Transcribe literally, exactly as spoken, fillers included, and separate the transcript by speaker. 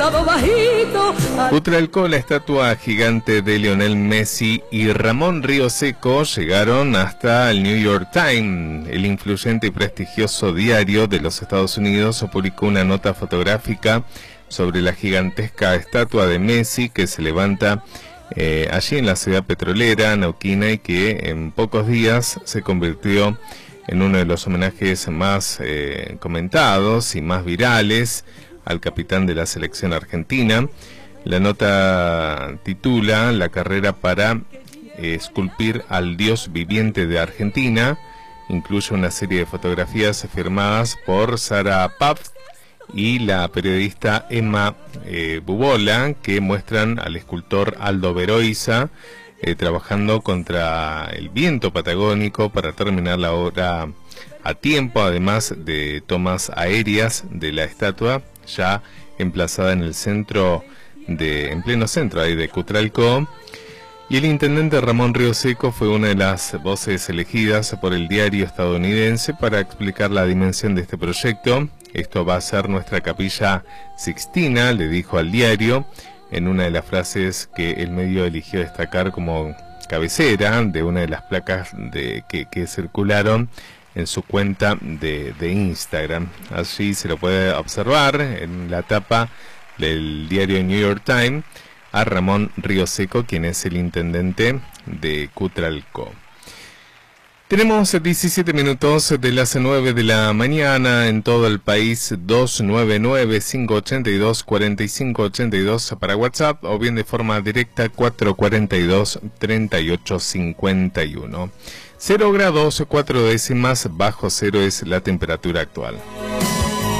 Speaker 1: Cutralcó, la estatua gigante de Lionel Messi y Ramón Río Seco llegaron hasta el New York Times. El influyente y prestigioso diario de los Estados Unidos publicó una nota fotográfica sobre la gigantesca estatua de Messi que se levanta eh, allí en la ciudad petrolera neuquina y que en pocos días se convirtió en uno de los homenajes más eh, comentados y más virales al capitán de la selección argentina. La nota titula "La carrera para eh, esculpir al dios viviente de Argentina". Incluye una serie de fotografías firmadas por Sara Pabst y la periodista Emma eh, Bubola, que muestran al escultor Aldo Veroiza eh, trabajando contra el viento patagónico para terminar la obra a tiempo, además de tomas aéreas de la estatua ya emplazada en el centro de, en pleno centro ahí de Cutralcó. Y el intendente Ramón Río Seco fue una de las voces elegidas por el diario estadounidense para explicar la dimensión de este proyecto. Esto va a ser nuestra capilla Sixtina, le dijo al diario, en una de las frases que el medio eligió destacar como cabecera de una de las placas de, que, que circularon en su cuenta de, de Instagram. Allí se lo puede observar en la tapa del diario New York Times a Ramón Río Seco, quien es el intendente de Cutralcó. Tenemos diecisiete minutos de las nueve de la mañana en todo el país. Dos nueve nueve, cinco ocho dos, cuatro cinco ocho dos para WhatsApp, o bien de forma directa cuatro cuatro dos, tres ocho cinco uno. Cero grados, cuatro décimas bajo cero es la temperatura actual.